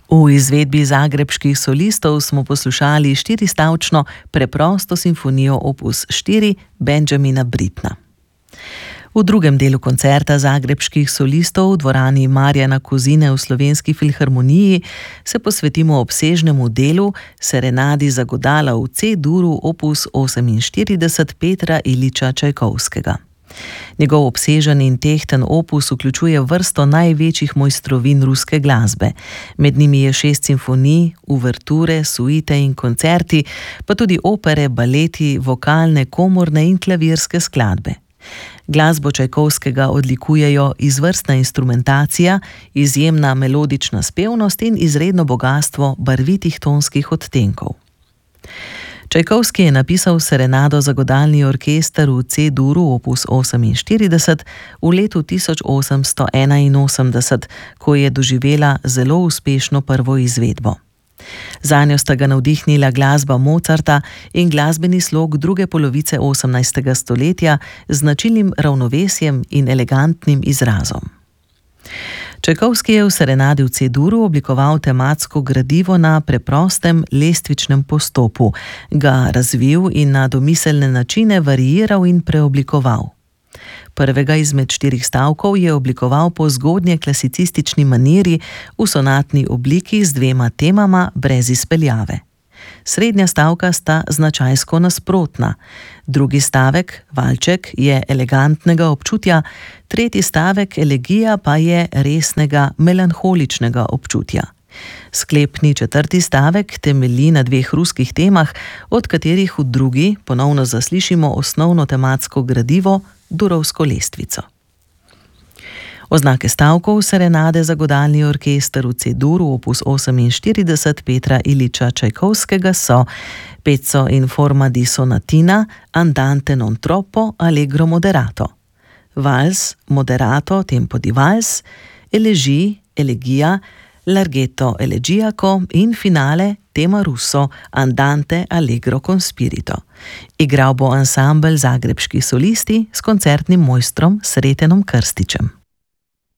V izvedbi zagrebških solistov smo poslušali štiristavčno preprosto simfonijo opus 4 Benjamina Brittna. V drugem delu koncerta zagrebških solistov v dvorani Marjana Kozine v Slovenski filharmoniji se posvetimo obsežnemu delu Serenadi za godala v C-duru opus 48 Petra Iljiča Čajkovskega. Njegov obsežen in tehten opus vključuje vrsto največjih mojstrovin ruske glasbe. Med njimi je 6 simfonij, uverture, suite in koncerti, pa tudi opere, baleti, vokalne, komorne in klavirske skladbe. Glasbo Čajkovskega odlikujejo izvrstna instrumentacija, izjemna melodična spevnost in izredno bogastvo barvitih tonskih odtenkov. Čajkovski je napisal Serenado za godalni orkester v C-duru opus 48 v letu 1881, ko je doživela zelo uspešno prvo izvedbo. Zanjo sta ga navdihnila glasba Mozarta in glasbeni slog druge polovice 18. stoletja z značilnim ravnovesjem in elegantnim izrazom. Čajkovski je v Serenadi v C-duru oblikoval tematsko gradivo na preprostem lestvičnem postopu, ga razvil in na domiselne načine variiral in preoblikoval. Prvega izmed 4 stavkov je oblikoval po zgodnje klasicistični maniri v sonatni obliki z 2 temama brez izpeljave. Srednja stavka sta značajsko nasprotna. Drugi stavek, valček, je elegantnega občutja, tretji stavek, elegija, pa je resnega, melanholičnega občutja. Sklepni 4. stavek temelji na 2 ruskih temah, od katerih v drugi ponovno zaslišimo osnovno tematsko gradivo, durovsko lestvico. Oznake stavkov Serenade za godalni orkester v C-duru opus 48 Petra Iljiča Čajkovskega so pezzo in forma di sonatina, andante non troppo, allegro moderato, vals, moderato, tempo di vals, elegy, elegija, larghetto elegiaco in finale, tema russo, andante allegro con spirito. Igral bo ansambel Zagrebški solisti s koncertnim mojstrom Sretenom Krstičem.